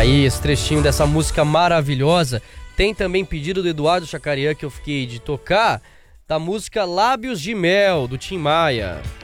Aí, esse trechinho dessa música maravilhosa. Tem também pedido do Eduardo Chacarian, que eu fiquei de tocar, da música Lábios de Mel, do Tim Maia.